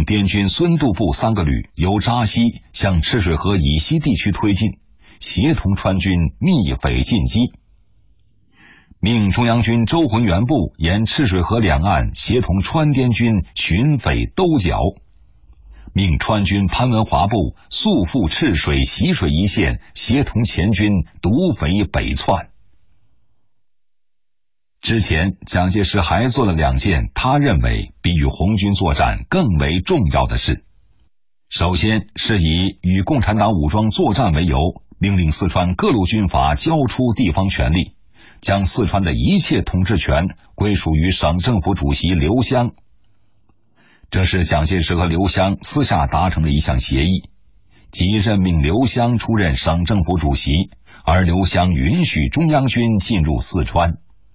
滇军孙杜部3个旅由扎西向赤水河以西地区推进，协同川军密匪进击。命中央军周浑元部沿赤水河两岸协同川滇军寻匪兜剿，命川军潘文华部速赴赤水习水一线，协同前军堵匪北窜。之前蒋介石还做了2件他认为比与红军作战更为重要的事。首先是以与共产党武装作战为由，命令四川各路军阀交出地方权力，将四川的一切统治权归属于省政府主席刘湘。这是蒋介石和刘湘私下达成的一项协议，即任命刘湘出任省政府主席，而刘湘允许中央军进入四川。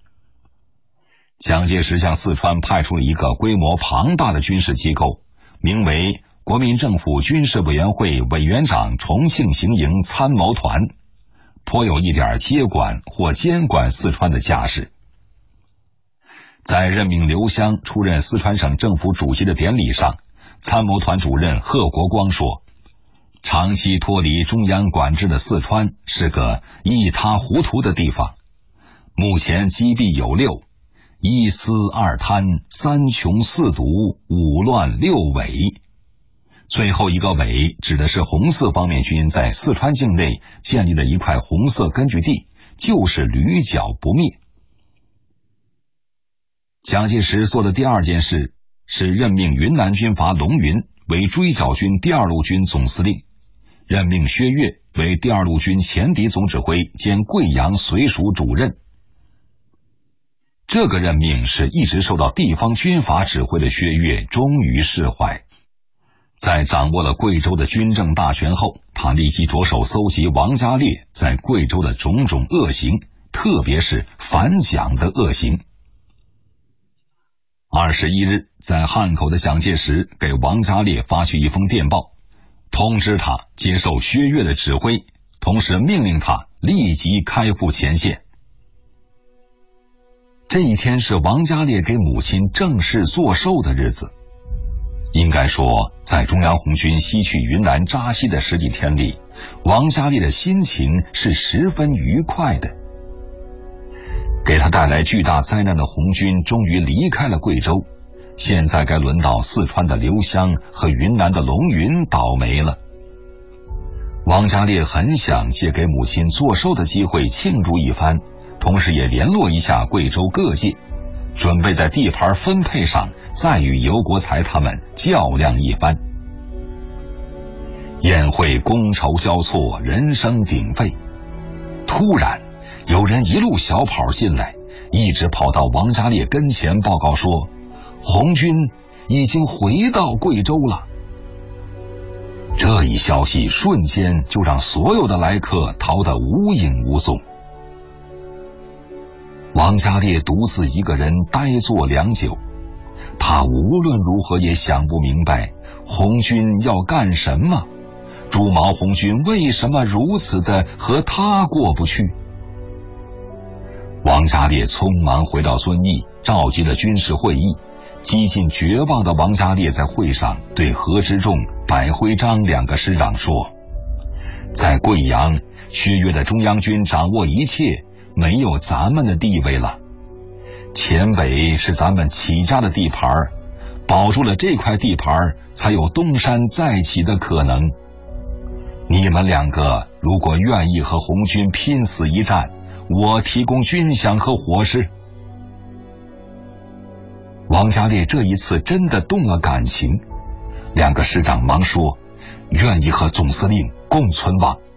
蒋介石向四川派出了一个规模庞大的军事机构，名为国民政府军事委员会委员长重庆行营参谋团，颇有一点接管或监管四川的架势。在任命刘湘出任四川省政府主席的典礼上，参谋团主任贺国光说，长期脱离中央管制的四川是个一塌糊涂的地方，目前积弊有6，一私二贪三穷四独五乱六伪。最后一个伪指的是红四方面军在四川境内建立了一块红色根据地，就是屡剿不灭。蒋介石做的第2件事是任命云南军阀龙云为追剿军第2路军总司令，任命薛岳为第2路军前敌总指挥兼贵阳绥署主任。这个任命是一直受到地方军阀指挥的薛岳终于释怀。在掌握了贵州的军政大权后，他立即着手搜集王家烈在贵州的种种恶行，特别是反蒋的恶行。21日，在汉口的蒋介石给王家烈发去一封电报，通知他接受薛岳的指挥，同时命令他立即开赴前线。这一天是王家烈给母亲正式做寿的日子。应该说，在中央红军西去云南扎西的10几天里，王家烈的心情是十分愉快的。给他带来巨大灾难的红军终于离开了贵州，现在该轮到四川的刘湘和云南的龙云倒霉了。王家烈很想借给母亲做寿的机会庆祝一番，同时也联络一下贵州各界，准备在地盘分配上再与尤国才他们较量一番。宴会觥筹交错，人声鼎沸，突然有人一路小跑进来，一直跑到王家烈跟前报告说，红军已经回到贵州了。这一消息瞬间就让所有的来客逃得无影无踪。王家烈独自一个人呆坐良久，他无论如何也想不明白红军要干什么，朱毛红军为什么如此的和他过不去。王家烈匆忙回到遵义，召集了军事会议。几近绝望的王家烈在会上对何之仲、百辉章2个师长说，在贵阳，薛岳的中央军掌握一切，没有咱们的地位了。前北是咱们起家的地盘，保住了这块地盘，才有东山再起的可能。你们2个如果愿意和红军拼死一战，我提供军饷和伙食。王家烈这一次真的动了感情，2个师长忙说，愿意和总司令共存亡。